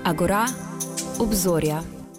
Agora, obzorja.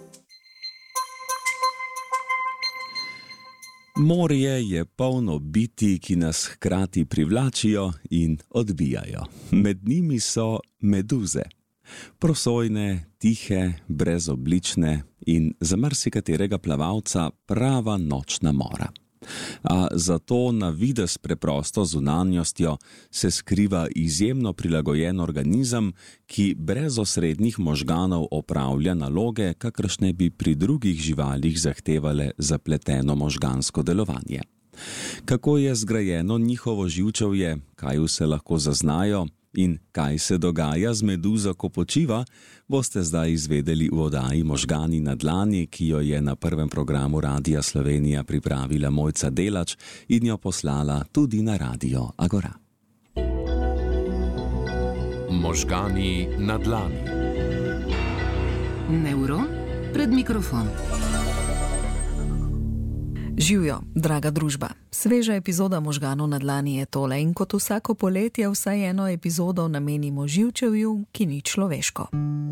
Morje je polno bitij, ki nas hkrati privlačijo in odbijajo. Med njimi so meduze. Prosojne, tihe, brezoblične in za marsikaterega plavalca prava nočna mora. A za to na videz preprosto zunanjostjo se skriva izjemno prilagojen organizem, ki brez osrednjih možganov opravlja naloge, kakršne bi pri drugih živalih zahtevale zapleteno možgansko delovanje. Kako je zgrajeno njihovo živčevje, kaj vse lahko zaznajo in kaj se dogaja z meduzo, ko počiva, boste zdaj izvedeli v oddaji Možgani na dlani, ki jo je na prvem programu Radia Slovenija pripravila Mojca Delač in jo poslala tudi na Radio Agora. Možgani na dlani. Nevron pred mikrofon. Živjo, draga družba. Sveža epizoda Možganov na dlani je tole in kot vsako poletje vsaj eno epizodo namenimo živčevju, ki ni človeško.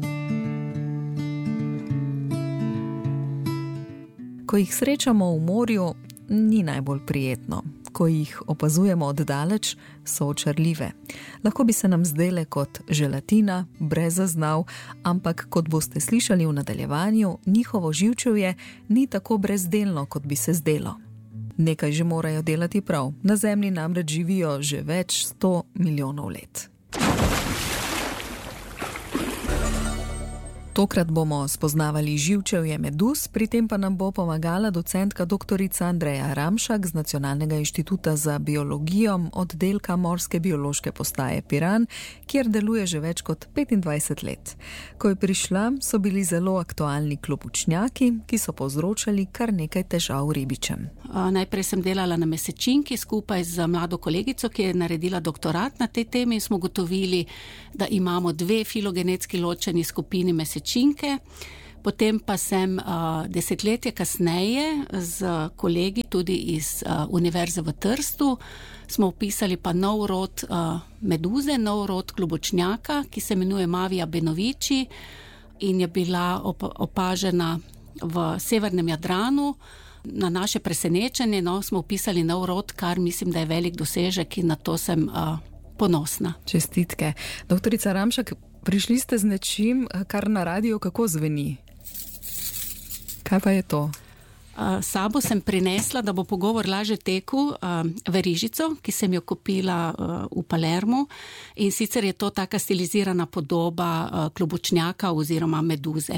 Ko jih srečamo v morju, ni najbolj prijetno. Ko jih opazujemo oddaleč, so očarljive. Lahko bi se nam zdele kot želatina, brez zaznav, ampak kot boste slišali v nadaljevanju, njihovo živčevje ni tako brezdelno, kot bi se zdelo. Nekaj že morajo delati prav. Na Zemlji namreč živijo že več 100 milijonov let. Tokrat bomo spoznavali živčevje meduz, pri tem pa nam bo pomagala docentka doktorica Andreja Ramšak z Nacionalnega inštituta za biologijo oddelka Morske biološke postaje Piran, kjer deluje že več kot 25 let. Ko je prišla, so bili zelo aktualni klobučnjaki, ki so povzročali kar nekaj težav ribičem. Najprej sem delala na mesečinki skupaj z mlado kolegico, ki je naredila doktorat na tej temi in smo ugotovili, da imamo 2 filogenetski ločeni skupini mesečinke. Potem pa sem desetletje kasneje z kolegi tudi iz Univerze v Trstu smo opisali pa nov rod meduze, nov rod klobučnjaka, ki se imenuje Mavia benovici in je bila opažena v severnem Jadranu. Na naše presenečenje smo opisali nov rod, kar mislim, da je velik dosežek in na to sem ponosna. Čestitke. Doktorica Ramšak, prišli ste z nečim, kar na radiju kako zveni? Kaj pa je to? Sabo sem prinesla, da bo pogovor lažje tekel, verižico, ki sem jo kupila v Palermu in sicer je to taka stilizirana podoba klobučnjaka oziroma meduze.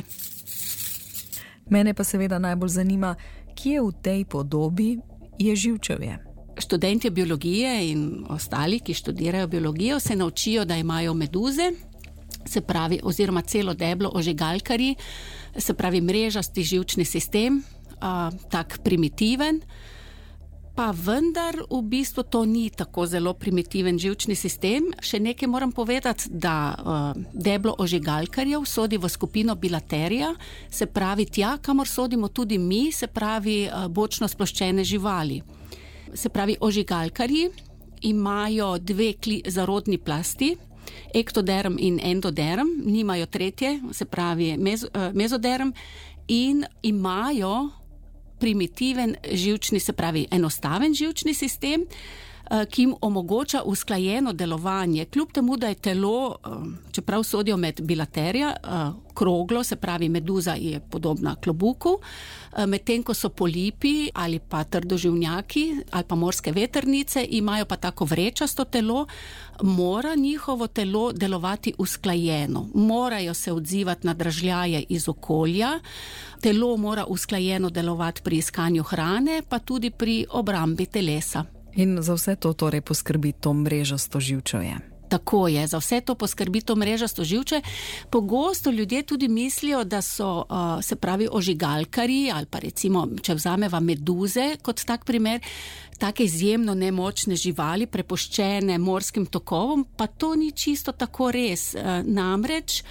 Mene pa seveda najbolj zanima, kje v tej podobi je živčevje? Študentje biologije in ostali, ki študirajo biologijo, se naučijo, da imajo meduze, se pravi, oziroma celo deblo ožigalkarji, se pravi mrežasti živčni sistem, tak primitiven, pa vendar v bistvu to ni tako zelo primitiven živčni sistem. Še nekaj moram povedati, da deblo ožigalkarjev sodi v skupino bilaterija, se pravi tja, kamor sodimo tudi mi, se pravi bočno sploščene živali. Se pravi, ožigalkarji imajo 2 zarodni plasti, ektoderm in endoderm, nimajo tretje, se pravi mezoderm in imajo primitiven živčni, se pravi enostaven živčni sistem, ki jim omogoča usklajeno delovanje. Kljub temu, da je telo, čeprav sodijo med bilaterija, kroglo, se pravi meduza je podobna klobuku, medtem ko so polipi ali pa trdoživnjaki ali pa morske vetrnice, imajo pa tako vrečasto telo, mora njihovo telo delovati usklajeno. Morajo se odzivati na dražljaje iz okolja, telo mora usklajeno delovati pri iskanju hrane, pa tudi pri obrambi telesa. In za vse to torej poskrbi to mrežasto živčevje. Tako je, za vse to poskrbi to mrežasto živče. Pogosto ljudje tudi mislijo, da so, se pravi, ožigalkarji ali pa recimo, če vzameva meduze kot tak primer, take izjemno nemočne živali, prepuščene morskim tokovom, pa to ni čisto tako res. Namreč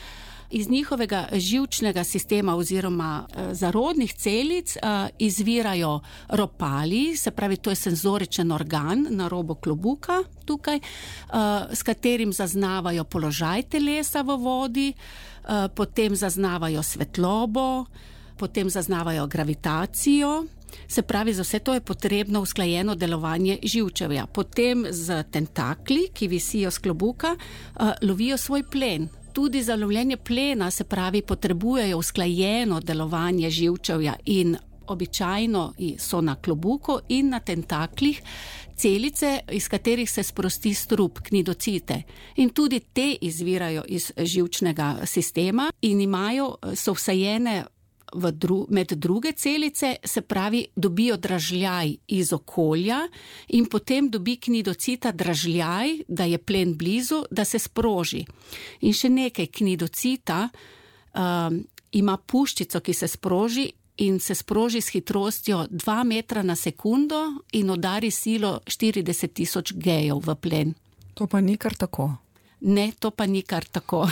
Iz njihovega živčnega sistema oziroma zarodnih celic izvirajo ropali, se pravi, to je senzoričen organ na robu klobuka tukaj, s katerim zaznavajo položaj telesa v vodi, potem zaznavajo svetlobo, potem zaznavajo gravitacijo. Se pravi, za vse to je potrebno usklajeno delovanje živčevja. Potem z tentakli, ki visijo z klobuka, lovijo svoj plen. Tudi za lovljenje plena, se pravi, potrebujejo usklajeno delovanje živčevja in običajno so na klobuku in na tentaklih celice, iz katerih se sprosti strup, knidocite. In tudi te izvirajo iz živčnega sistema in so vsajene med druge celice, se pravi, dobijo dražljaj iz okolja in potem dobi knidocita dražljaj, da je plen blizu, da se sproži. In še nekaj, knidocita ima puščico, ki se sproži in se sproži s hitrostjo 2 metra na sekundo in udari silo 40,000 gejev v plen. To pa ni kar tako. Ne, to pa ni kar tako.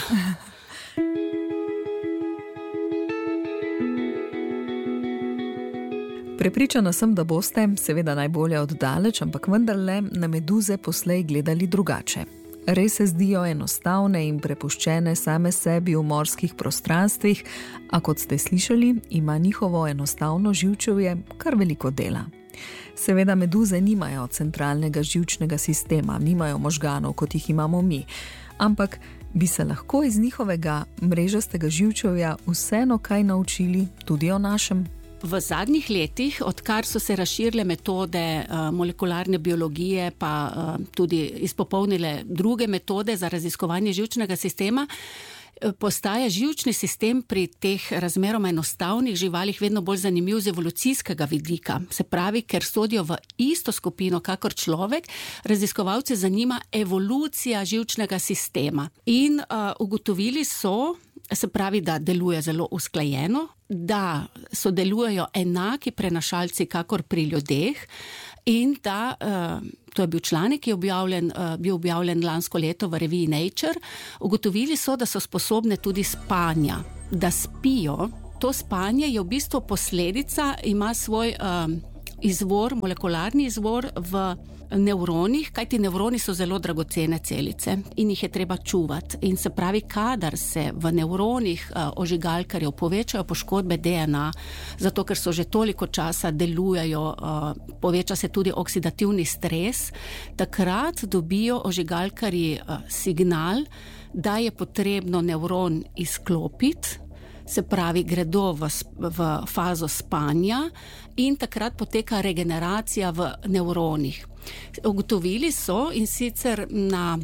Prepričana sem, da boste, seveda najbolje oddaleč, ampak vendarle na meduze poslej gledali drugače. Res se zdijo enostavne in prepuščene same sebi v morskih prostranstvih, a kot ste slišali, ima njihovo enostavno živčevje kar veliko dela. Seveda meduze nimajo centralnega živčnega sistema, nimajo možganov, kot jih imamo mi, ampak bi se lahko iz njihovega mrežastega živčevja vseeno kaj naučili tudi o našem. V zadnjih letih, odkar so se razširile metode molekularne biologije, pa tudi izpopolnile druge metode za raziskovanje živčnega sistema, postaja živčni sistem pri teh razmeroma enostavnih živalih vedno bolj zanimiv z evolucijskega vidika. Se pravi, ker sodijo v isto skupino kakor človek, raziskovalce zanima evolucija živčnega sistema. In ugotovili so, se pravi, da deluje zelo usklajeno, da sodelujejo enaki prenašalci kakor pri ljudeh in da, to je bil članek, ki je bil objavljen lansko leto v reviji Nature, ugotovili so, da so sposobne tudi spanja, da spijo. To spanje je v bistvu posledica, ima svoj izvor, molekularni izvor v nevronih, kajti nevroni so zelo dragocene celice in jih je treba čuvati. In se pravi, kadar se v nevronih ožigalkarjev povečajo poškodbe DNA, zato ker so že toliko časa delujejo, poveča se tudi oksidativni stres, takrat dobijo ožigalkarji signal, da je potrebno nevron izklopiti, se pravi, gredo v fazo spanja in takrat poteka regeneracija v nevronih. Ugotovili so, in sicer na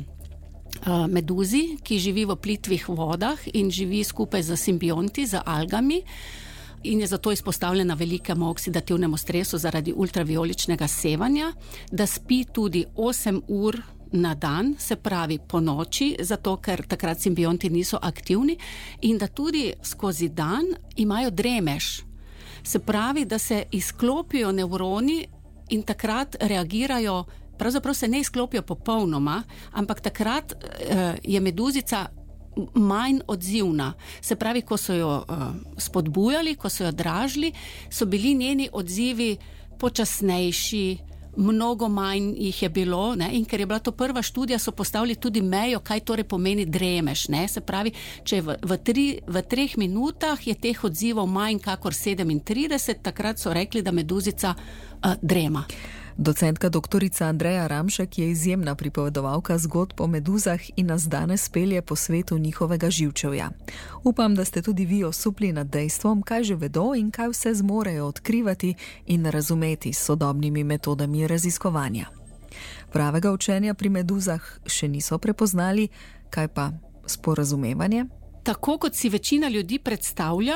meduzi, ki živi v plitvih vodah in živi skupaj z simbionti, z algami, in je zato izpostavljena velikemu oksidativnemu stresu zaradi ultravioličnega sevanja, da spi tudi 8 ur na dan, se pravi po noči, zato ker takrat simbionti niso aktivni, in da tudi skozi dan imajo dremež. Se pravi, da se izklopijo nevroni in takrat reagirajo, pravzaprav se ne izklopijo popolnoma, ampak takrat je meduzica manj odzivna. Se pravi, ko so jo spodbujali, ko so jo dražili, so bili njeni odzivi počasnejši, mnogo manj jih je bilo, ne? In ker je bila to prva študija, so postavili tudi mejo, kaj torej pomeni dremež. Ne? Se pravi, če v 3 minutah je teh odzivov manj kakor 37, takrat so rekli, da meduzica drema. Docentka doktorica Andreja Ramšek je izjemna pripovedovalka zgodb o meduzah in nas danes pelje po svetu njihovega živčevja. Upam, da ste tudi vi osupli nad dejstvom, kaj že vedo in kaj vse zmorejo odkrivati in razumeti s sodobnimi metodami raziskovanja. Pravega učenja pri meduzah še niso prepoznali, kaj pa sporazumevanje? Tako kot si večina ljudi predstavlja,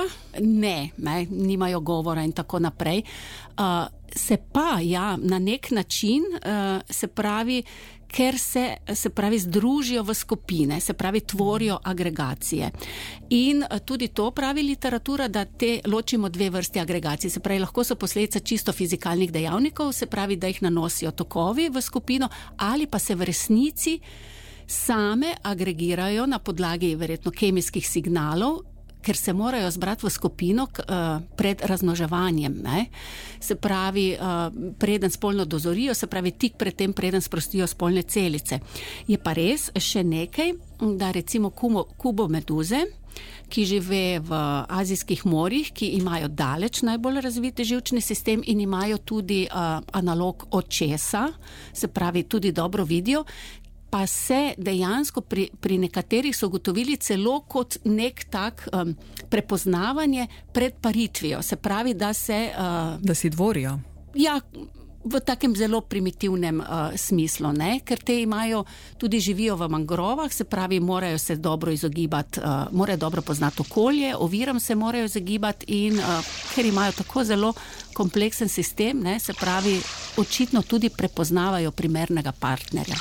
nimajo govora in tako naprej. Se pa, na nek način, se pravi, ker se pravi združijo v skupine, se pravi tvorijo agregacije. In tudi to pravi literatura, da te ločimo 2 vrsti agregacij. Se pravi, lahko so posledica čisto fizikalnih dejavnikov, se pravi, da jih nanosijo tokovi v skupino, ali pa se v resnici same agregirajo na podlagi verjetno kemijskih signalov, ker se morajo zbrati v skupino pred razmnoževanjem. Ne? Se pravi, preden spolno dozorijo, se pravi tik pred tem, preden sprostijo spolne celice. Je pa res še nekaj, da recimo kubomeduze, ki žive v azijskih morjih, ki imajo daleč najbolj razvit živčni sistem in imajo tudi analog očesa, se pravi tudi dobro vidijo, pa se dejansko pri nekaterih so ugotovili celo kot nek tak prepoznavanje pred paritvijo. Se pravi, da se... Da si dvorijo. Ja, v takem zelo primitivnem smislu, ne? Ker te tudi živijo v mangrovah, se pravi, morajo se dobro izogibati, morajo dobro poznati okolje, oviram se morajo izogibati in ker imajo tako zelo kompleksen sistem, ne? Se pravi, očitno tudi prepoznavajo primernega partnerja.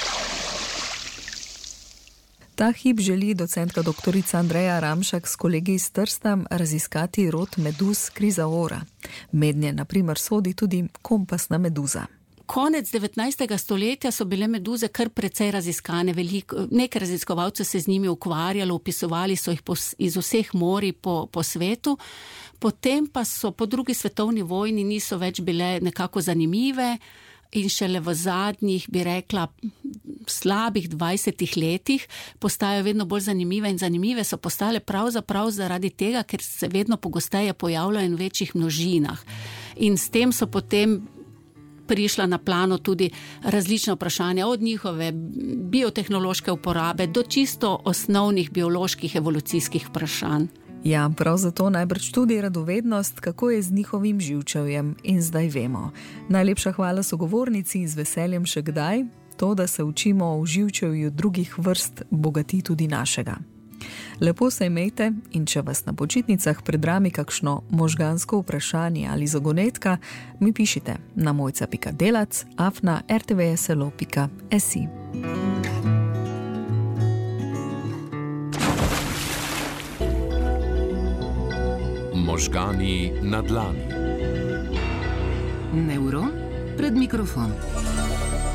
Ta hip želi docentka doktorica Andreja Ramšak s kolegi iz Trsta raziskati rod meduz Chrysaora. Mednje, na primer, sodi tudi kompasna meduza. Konec 19. stoletja so bile meduze kar precej raziskane, nekaj raziskovalcev se z njimi ukvarjalo, opisovali so jih iz vseh morij po svetu, potem pa so po drugi svetovni vojni niso več bile nekako zanimive in šele v zadnjih, bi rekla, slabih 20 letih postajajo vedno bolj zanimive in zanimive so postale pravzaprav zaradi tega, ker se vedno pogosteje pojavljajo in v večjih množinah. In s tem so potem prišla na plano tudi različna vprašanja od njihove biotehnološke uporabe do čisto osnovnih bioloških evolucijskih vprašanj. Ja, prav zato najbrž tudi radovednost, kako je z njihovim živčevjem in zdaj vemo. Najlepša hvala sogovornici, z veseljem še kdaj. To, da se učimo o živčevju drugih vrst, bogati tudi našega. Lepo se imejte in če vas na počitnicah predrami kakšno možgansko vprašanje ali zagonetka, mi pišite na mojca.delac@rtvslo.si. Možgani na dlani. Nevron pred mikrofon.